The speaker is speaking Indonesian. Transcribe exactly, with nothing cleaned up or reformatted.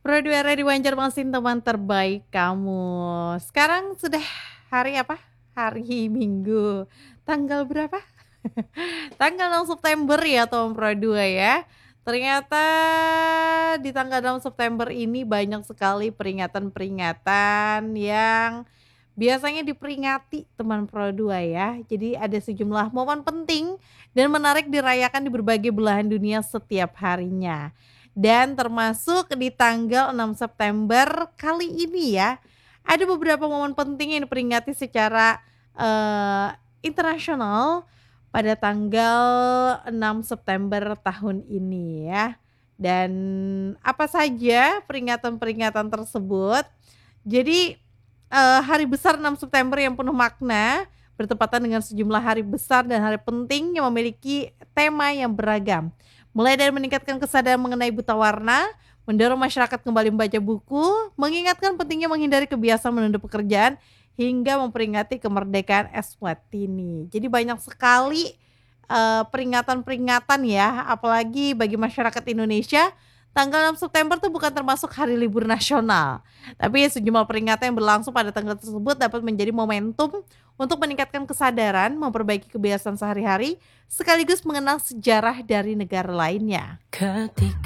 Produa Radio Banjarmasin, teman terbaik kamu. Sekarang sudah hari apa? Hari Minggu. Tanggal berapa? Tanggal enam September ya, Tom Produa ya. Ternyata di tanggal enam September ini banyak sekali peringatan-peringatan yang biasanya diperingati teman Produa ya. Jadi ada sejumlah momen penting dan menarik dirayakan di berbagai belahan dunia setiap harinya. Dan termasuk di tanggal enam September kali ini ya, ada beberapa momen penting yang diperingati secara eh, internasional pada tanggal enam September tahun ini ya. Dan apa saja peringatan-peringatan tersebut? Jadi eh, hari besar enam September yang penuh makna bertepatan dengan sejumlah hari besar dan hari penting yang memiliki tema yang beragam. Mulai dari meningkatkan kesadaran mengenai buta warna, mendorong masyarakat kembali membaca buku, mengingatkan pentingnya menghindari kebiasaan menunda pekerjaan, hingga memperingati kemerdekaan Eswatini. Jadi banyak sekali eh, peringatan-peringatan ya, apalagi bagi masyarakat Indonesia, tanggal enam September itu bukan termasuk hari libur nasional. Tapi sejumlah peringatan yang berlangsung pada tanggal tersebut dapat menjadi momentum untuk meningkatkan kesadaran, memperbaiki kebiasaan sehari-hari, sekaligus mengenal sejarah dari negara lainnya. Ketika